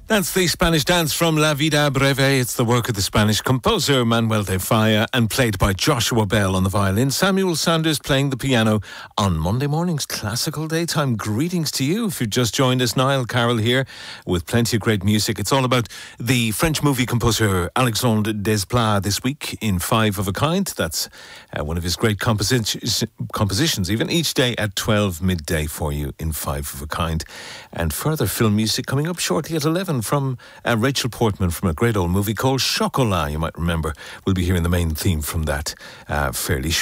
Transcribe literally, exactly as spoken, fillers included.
That's the Spanish dance from La Vida Breve. It's the work of the Spanish composer Manuel de Falla and played by Joshua Bell on the violin, Samuel Sanders playing the piano on Monday morning's Classical Daytime. Greetings to you if you've just joined us. Niall Carroll here with plenty of great music. It's all about the French movie composer Alexandre Desplat this week in Five of a Kind. That's uh, one of his great composi- compositions, even each day at twelve midday for you in Five of a Kind. And further film music coming up shortly at eleven from uh, Rachel Portman from a great old movie called Chocolat, you might remember. We'll be hearing the main theme from that uh, fairly shortly.